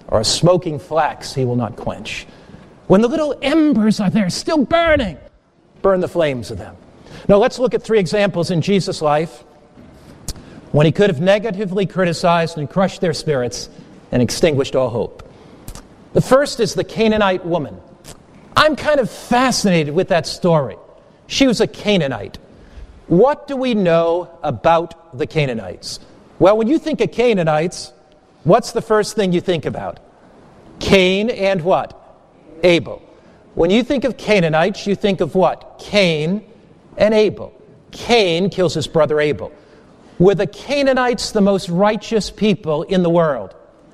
or a smoking flax he will not quench. When the little embers are there still burning, burn the flames of them. Now let's look at 3 examples in Jesus' life when he could have negatively criticized and crushed their spirits and extinguished all hope. The first is the Canaanite woman. I'm kind of fascinated with that story. She was a Canaanite. What do we know about the Canaanites? Well, when you think of Canaanites, what's the first thing you think about? Cain and what? Abel. When you think of Canaanites, you think of what? Cain and Abel. Cain kills his brother Abel. Were the Canaanites the most righteous people in the world?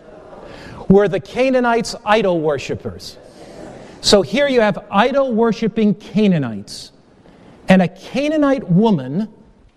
Were the Canaanites idol worshippers? So here you have idol-worshipping Canaanites. And a Canaanite woman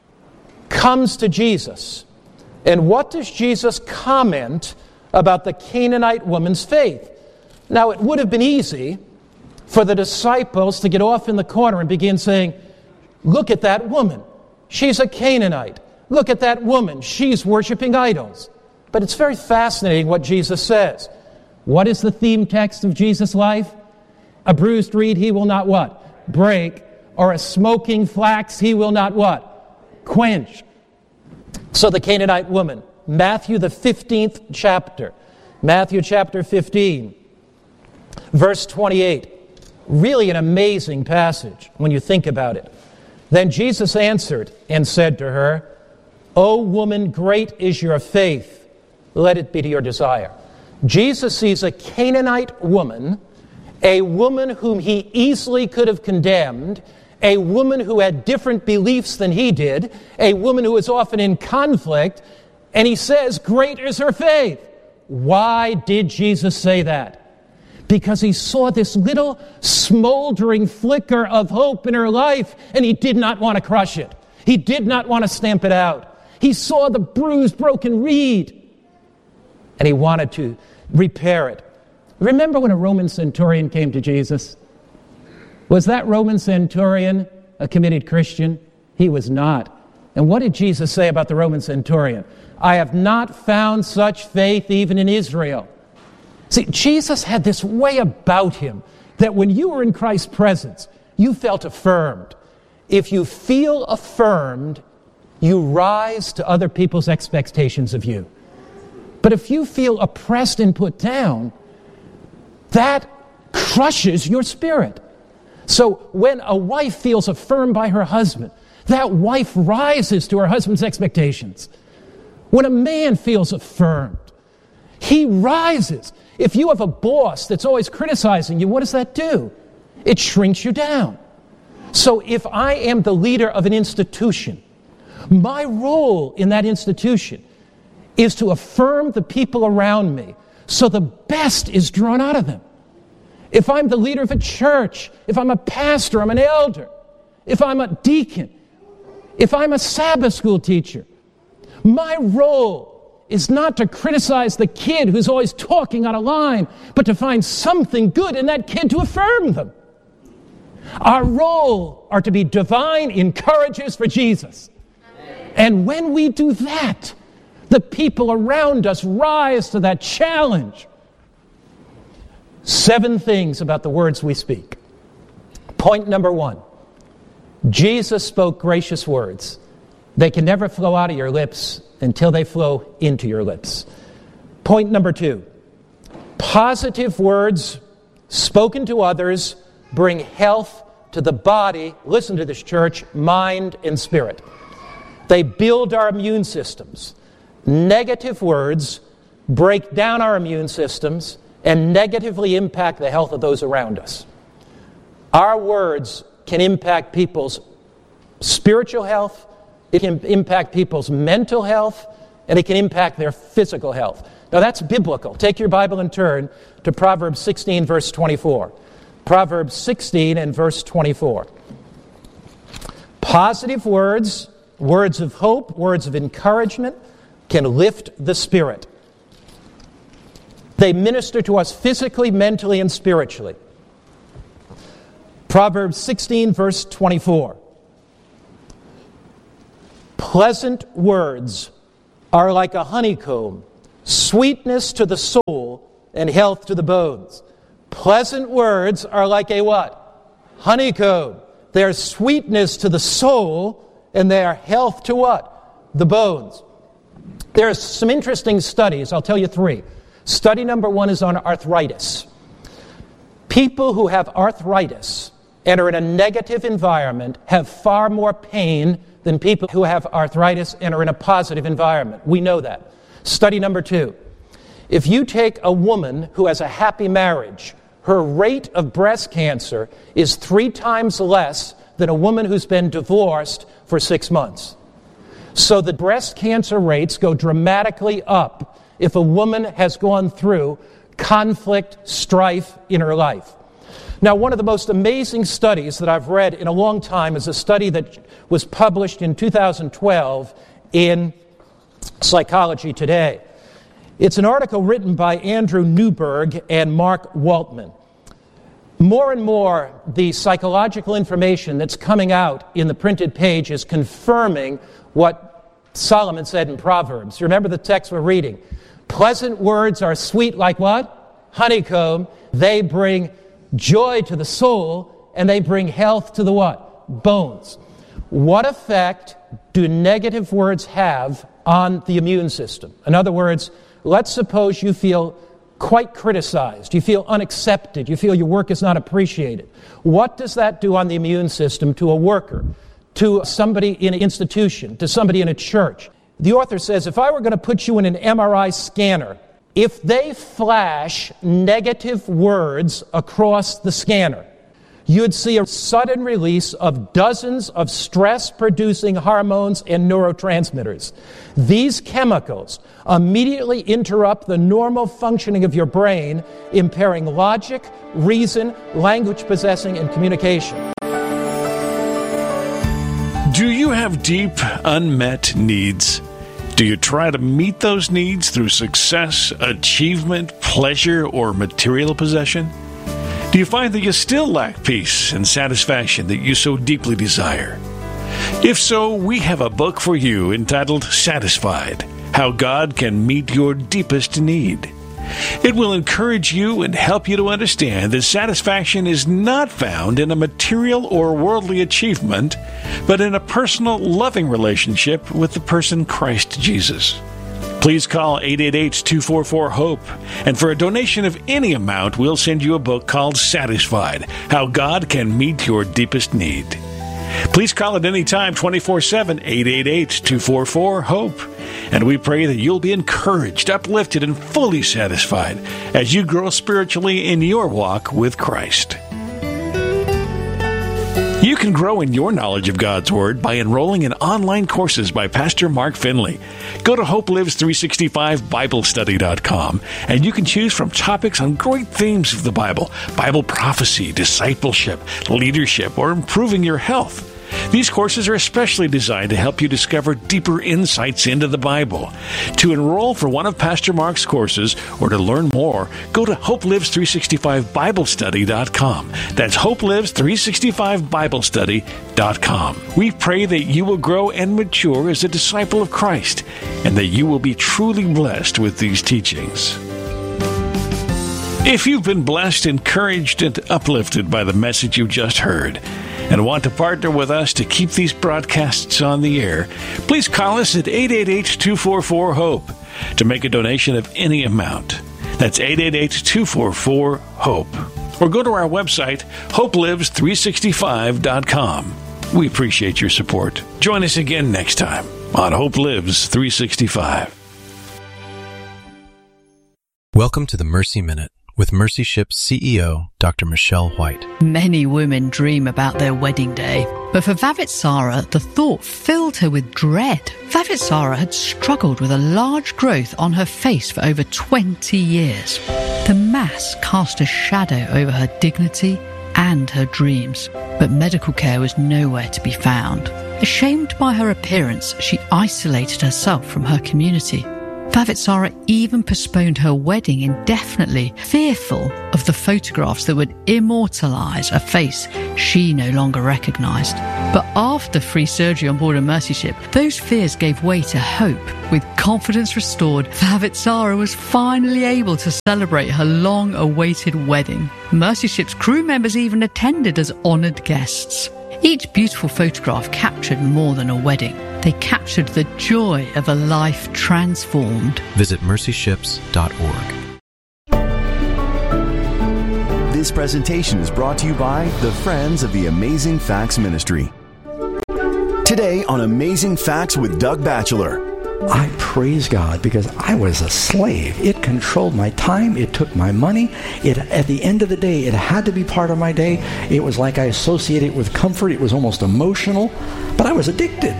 comes to Jesus. And what does Jesus comment about the Canaanite woman's faith? Now, it would have been easy for the disciples to get off in the corner and begin saying, look at that woman. She's a Canaanite. Look at that woman. She's worshiping idols. But it's very fascinating what Jesus says. What is the theme text of Jesus' life? A bruised reed he will not what? Break. Or a smoking flax he will not what? Quench. So the Canaanite woman, Matthew the 15th chapter. Matthew chapter 15, verse 28. Really an amazing passage when you think about it. Then Jesus answered and said to her, O woman, great is your faith. Let it be to your desire. Jesus sees a Canaanite woman, a woman whom he easily could have condemned, a woman who had different beliefs than he did, a woman who was often in conflict, and he says, great is her faith. Why did Jesus say that? Because he saw this little smoldering flicker of hope in her life, and he did not want to crush it. He did not want to stamp it out. He saw the bruised, broken reed, and he wanted to repair it. Remember when a Roman centurion came to Jesus? Was that Roman centurion a committed Christian? He was not. And what did Jesus say about the Roman centurion? I have not found such faith even in Israel. See, Jesus had this way about him that when you were in Christ's presence, you felt affirmed. If you feel affirmed, you rise to other people's expectations of you. But if you feel oppressed and put down, that crushes your spirit. So when a wife feels affirmed by her husband, that wife rises to her husband's expectations. When a man feels affirmed, he rises. If you have a boss that's always criticizing you, what does that do? It shrinks you down. So if I am the leader of an institution, my role in that institution is to affirm the people around me so the best is drawn out of them. If I'm the leader of a church, if I'm a pastor, I'm an elder, if I'm a deacon, if I'm a Sabbath school teacher, my role is not to criticize the kid who's always talking out of line, but to find something good in that kid to affirm them. Our role are to be divine encouragers for Jesus. And when we do that, the people around us rise to that challenge. 7 things about the words we speak. Point number 1. Jesus spoke gracious words. They can never flow out of your lips until they flow into your lips. Point number 2. Positive words spoken to others bring health to the body, listen to this church, mind and spirit. They build our immune systems. Negative words break down our immune systems and negatively impact the health of those around us. Our words can impact people's spiritual health, it can impact people's mental health, and it can impact their physical health. Now that's biblical. Take your Bible and turn to Proverbs 16, verse 24. Proverbs 16 and verse 24. Positive words, words of hope, words of encouragement, can lift the spirit. They minister to us physically, mentally, and spiritually. Proverbs 16, verse 24. Pleasant words are like a honeycomb, sweetness to the soul and health to the bones. Pleasant words are like a what? Honeycomb. They are sweetness to the soul, and they are health to what? The bones. There are some interesting studies. I'll tell you 3. Study number 1 is on arthritis. People who have arthritis and are in a negative environment have far more pain than people who have arthritis and are in a positive environment. We know that. Study number 2. If you take a woman who has a happy marriage, her rate of breast cancer is 3 times less than a woman who's been divorced for 6 months. So the breast cancer rates go dramatically up if a woman has gone through conflict, strife in her life. Now, one of the most amazing studies that I've read in a long time is a study that was published in 2012 in Psychology Today. It's an article written by Andrew Newberg and Mark Waltman. More and more, the psychological information that's coming out in the printed page is confirming what Solomon said in Proverbs. You remember the text we're reading? Pleasant words are sweet like what? Honeycomb. They bring joy to the soul, and they bring health to the what? Bones. What effect do negative words have on the immune system? In other words, let's suppose you feel quite criticized, you feel unaccepted, you feel your work is not appreciated. What does that do on the immune system to a worker, to somebody in an institution, to somebody in a church? The author says, if I were going to put you in an MRI scanner, if they flash negative words across the scanner, you'd see a sudden release of dozens of stress-producing hormones and neurotransmitters. These chemicals immediately interrupt the normal functioning of your brain, impairing logic, reason, language possessing, and communication. Do you have deep, unmet needs? Do you try to meet those needs through success, achievement, pleasure, or material possession? Do you find that you still lack peace and satisfaction that you so deeply desire? If so, we have a book for you entitled Satisfied: How God Can Meet Your Deepest Need. It will encourage you and help you to understand that satisfaction is not found in a material or worldly achievement, but in a personal, loving relationship with the person Christ Jesus. Please call 888-244-HOPE, and for a donation of any amount, we'll send you a book called Satisfied: How God Can Meet Your Deepest Need. Please call at any time, 24/7, 888-244-HOPE. And we pray that you'll be encouraged, uplifted, and fully satisfied as you grow spiritually in your walk with Christ. You can grow in your knowledge of God's Word by enrolling in online courses by Pastor Mark Finley. Go to HopeLives365BibleStudy.com, and you can choose from topics on great themes of the Bible: Bible prophecy, discipleship, leadership, or improving your health. These courses are especially designed to help you discover deeper insights into the Bible. To enroll for one of Pastor Mark's courses or to learn more, go to HopeLives365BibleStudy.com. That's HopeLives365BibleStudy.com. We pray that you will grow and mature as a disciple of Christ, and that you will be truly blessed with these teachings. If you've been blessed, encouraged, and uplifted by the message you just heard, and want to partner with us to keep these broadcasts on the air, please call us at 888-244-HOPE to make a donation of any amount. That's 888-244-HOPE. Or go to our website, HopeLives365.com. We appreciate your support. Join us again next time on Hope Lives 365. Welcome to the Mercy Minute with Mercy Ship's CEO, Dr. Michelle White. Many women dream about their wedding day, but for Vavit Sarah, the thought filled her with dread. Vavit Sarah had struggled with a large growth on her face for over 20 years. The mass cast a shadow over her dignity and her dreams, but medical care was nowhere to be found. Ashamed by her appearance, she isolated herself from her community. Vavit Sarah even postponed her wedding indefinitely, fearful of the photographs that would immortalize a face she no longer recognized. But after free surgery on board a Mercy Ship, those fears gave way to hope. With confidence restored, Vavit Zara was finally able to celebrate her long-awaited wedding. Mercy Ship's crew members even attended as honoured guests. Each beautiful photograph captured more than a wedding. They captured the joy of a life transformed. Visit mercyships.org. This presentation is brought to you by the Friends of the Amazing Facts Ministry. Today on Amazing Facts with Doug Batchelor. I praise God because I was a slave. It controlled my time. It took my money. At the end of the day, it had to be part of my day. It was like I associated it with comfort. It was almost emotional, but I was addicted.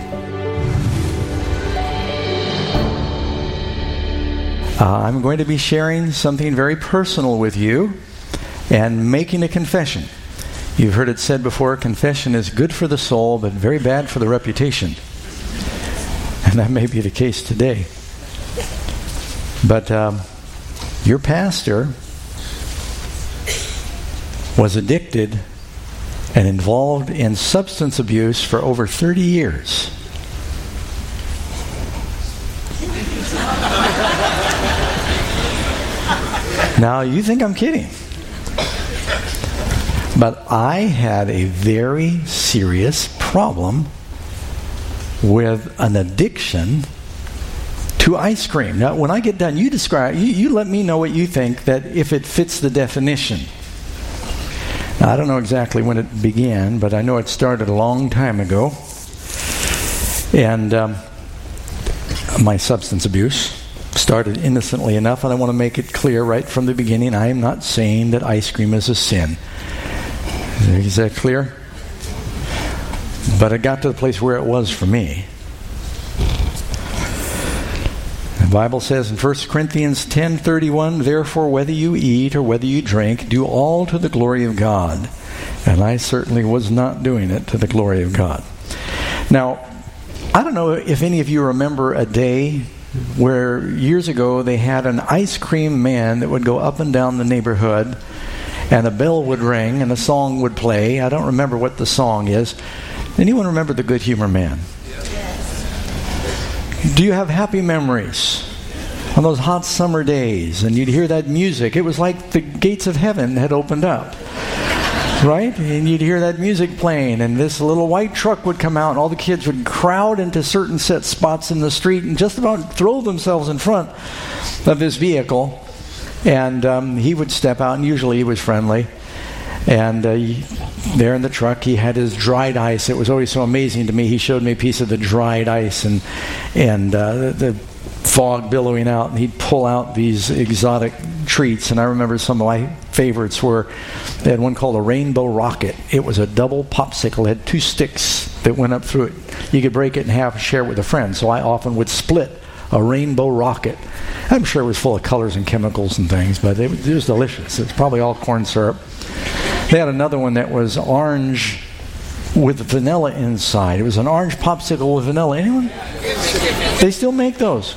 I'm going to be sharing something very personal with you and making a confession. You've heard it said before, confession is good for the soul, but very bad for the reputation. And that may be the case today. But your pastor was addicted and involved in substance abuse for over 30 years. Now, you think I'm kidding. But I had a very serious problem with an addiction to ice cream. Now, when I get done, you let me know what you think, that if it fits the definition. Now, I don't know exactly when it began, but I know it started a long time ago. And my substance abuse started innocently enough, and I want to make it clear right from the beginning, I am not saying that ice cream is a sin. Is that clear? But it got to the place where it was for me. The Bible says in 1 Corinthians 10:31, therefore whether you eat or whether you drink, do all to the glory of God. And I certainly was not doing it to the glory of God. Now, I don't know if any of you remember a day where years ago they had an ice cream man that would go up and down the neighborhood, and a bell would ring and a song would play. I don't remember what the song is. Anyone remember the Good Humor Man? Do you have happy memories on those hot summer days? And you'd hear that music. It was like the gates of heaven had opened up. Right? And you'd hear that music playing, and this little white truck would come out, and all the kids would crowd into certain set spots in the street and just about throw themselves in front of this vehicle. And he would step out, and usually he was friendly. And there in the truck, he had his dried ice. It was always so amazing to me. He showed me a piece of the dried ice and the fog billowing out, and he'd pull out these exotic treats. And I remember some of my favorites were, they had one called a Rainbow Rocket. It was a double popsicle. It had two sticks that went up through it. You could break it in half and share it with a friend. So I often would split a Rainbow Rocket. I'm sure it was full of colors and chemicals and things, but it was delicious. It's probably all corn syrup. They had another one that was orange with vanilla inside. It was an orange popsicle with vanilla. Anyone? They still make those.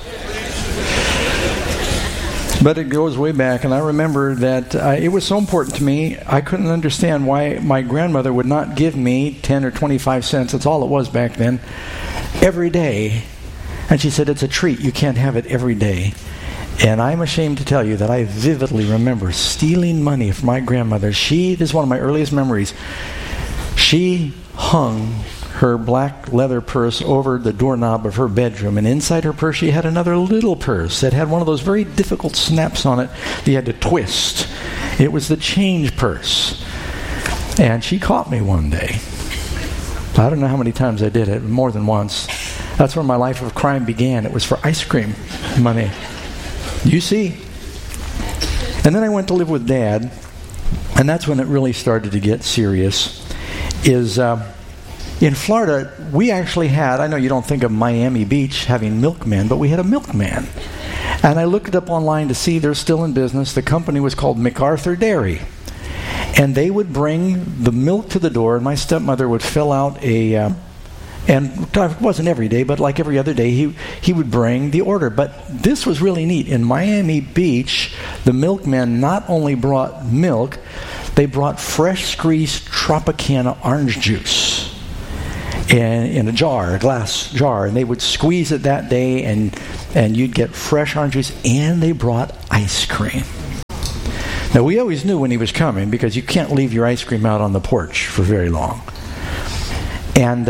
But it goes way back, and I remember that it was so important to me, I couldn't understand why my grandmother would not give me 10 or 25 cents, that's all it was back then, every day. And she said, it's a treat, you can't have it every day. And I'm ashamed to tell you that I vividly remember stealing money from my grandmother. This is one of my earliest memories. She hung her black leather purse over the doorknob of her bedroom, and inside her purse she had another little purse that had one of those very difficult snaps on it that you had to twist. It was the change purse. And she caught me one day. I don't know how many times I did it, more than once. That's where my life of crime began. It was for ice cream money. You see. And then I went to live with Dad, and that's when it really started to get serious. In Florida, we actually had, I know you don't think of Miami Beach having milkmen, but we had a milkman. And I looked it up online to see they're still in business. The company was called MacArthur Dairy. And they would bring the milk to the door, and my stepmother would fill out and it wasn't every day, but like every other day, he would bring the order. But this was really neat. In Miami Beach, the milkmen not only brought milk, they brought fresh squeezed Tropicana orange juice. in a jar, a glass jar, and they would squeeze it that day, and you'd get fresh orange juice, and they brought ice cream. Now, we always knew when he was coming because you can't leave your ice cream out on the porch for very long. And,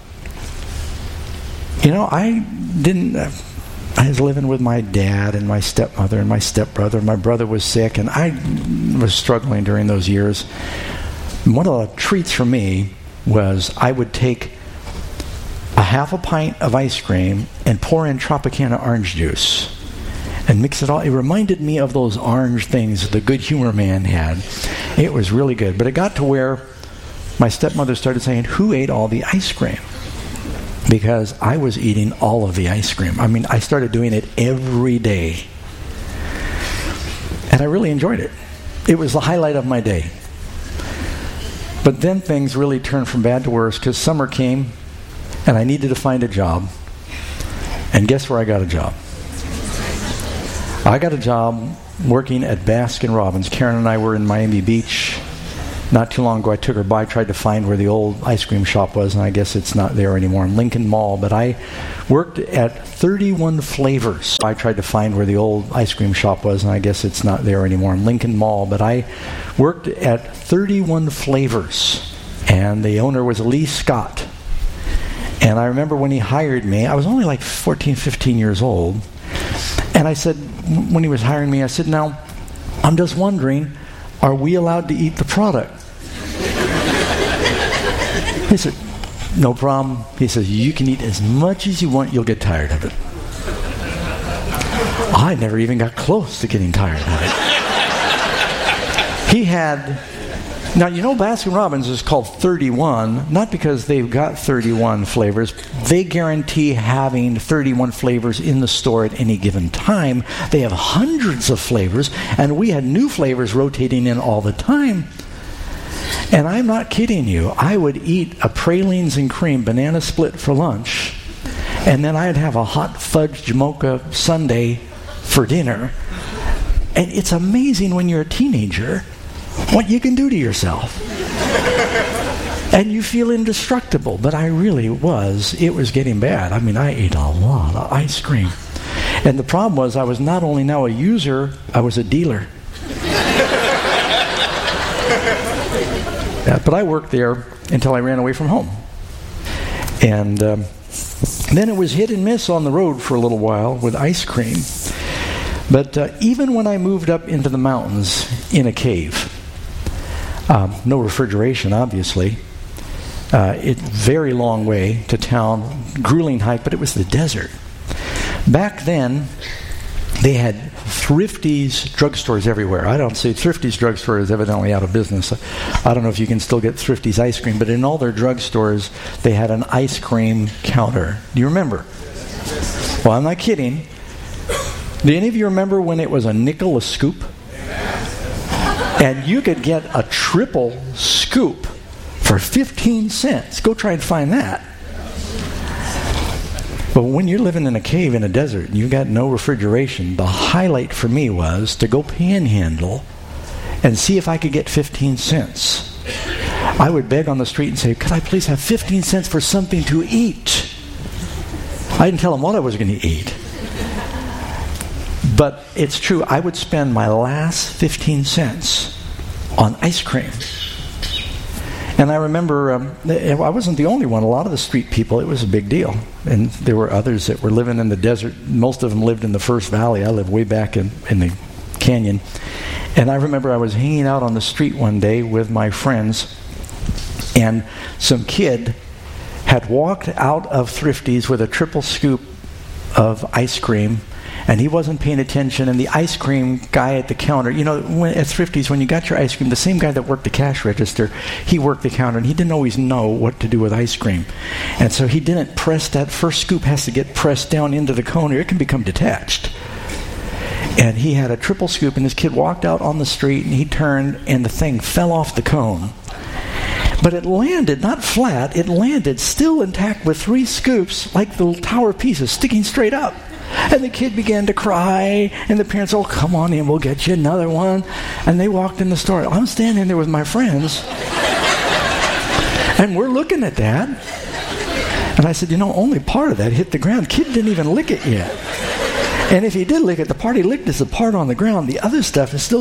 I was living with my dad and my stepmother and my stepbrother. My brother was sick, and I was struggling during those years. And one of the treats for me was I would take a half a pint of ice cream and pour in Tropicana orange juice and mix it all. It reminded me of those orange things the Good Humor Man had. It was really good. But it got to where my stepmother started saying, "Who ate all the ice cream?" Because I was eating all of the ice cream. I mean, I started doing it every day. And I really enjoyed it. It was the highlight of my day. But then things really turned from bad to worse because summer came and I needed to find a job. And guess where I got a job? I got a job working at Baskin-Robbins. Karen and I were in Miami Beach. Not too long ago, I took her by, tried to find where the old ice cream shop was, and I guess it's not there anymore, in Lincoln Mall. But I worked at 31 Flavors. I tried to find where the old ice cream shop was, and I guess it's not there anymore, in Lincoln Mall. But I worked at 31 Flavors, and the owner was Lee Scott. And I remember when he hired me, I was only like 14, 15 years old. And I said, when he was hiring me, I said, "Now, I'm just wondering, are we allowed to eat the product?" He said, "No problem." He says, "You can eat as much as you want. You'll get tired of it." I never even got close to getting tired of it. He had... Now, you know, Baskin-Robbins is called 31, not because they've got 31 flavors. They guarantee having 31 flavors in the store at any given time. They have hundreds of flavors, and we had new flavors rotating in all the time. And I'm not kidding you. I would eat a pralines and cream banana split for lunch, and then I'd have a hot fudge mocha sundae for dinner. And it's amazing when you're a teenager what you can do to yourself. And you feel indestructible. But I really was. It was getting bad. I mean, I ate a lot of ice cream. And the problem was I was not only now a user, I was a dealer. But I worked there until I ran away from home. And then it was hit and miss on the road for a little while with ice cream. But even when I moved up into the mountains in a cave, no refrigeration, obviously. Very long way to town, grueling hike, but it was the desert. Back then, they had Thrifty's drugstores everywhere. I don't say Thrifty's drugstore is evidently out of business. I don't know if you can still get Thrifty's ice cream, but in all their drugstores, they had an ice cream counter. Do you remember? Well, I'm not kidding. Do any of you remember when it was a nickel a scoop? And you could get a triple scoop for 15 cents. Go try and find that. But when you're living in a cave in a desert and you've got no refrigeration, the highlight for me was to go panhandle and see if I could get 15 cents. I would beg on the street and say, "Could I please have 15 cents for something to eat?" I didn't tell them what I was going to eat. But it's true, I would spend my last 15 cents on ice cream. And I remember, I wasn't the only one. A lot of the street people, it was a big deal. And there were others that were living in the desert. Most of them lived in the First Valley. I lived way back in the canyon. And I remember I was hanging out on the street one day with my friends, and some kid had walked out of Thrifty's with a triple scoop of ice cream, and he wasn't paying attention, and the ice cream guy at the counter, you know, at Thrifty's, when you got your ice cream, the same guy that worked the cash register, he worked the counter, and he didn't always know what to do with ice cream. And so he didn't press that first scoop, has to get pressed down into the cone, or it can become detached. And he had a triple scoop, and this kid walked out on the street, and he turned, and the thing fell off the cone. But it landed, not flat, it landed still intact with 3 scoops, like the tower pieces, sticking straight up. And the kid began to cry, and the parents, "Oh, come on in, we'll get you another one." And they walked in the store. I'm standing there with my friends, and we're looking at that. And I said, only part of that hit the ground. Kid didn't even lick it yet. And if he did lick it, the part he licked is the part on the ground. The other stuff is still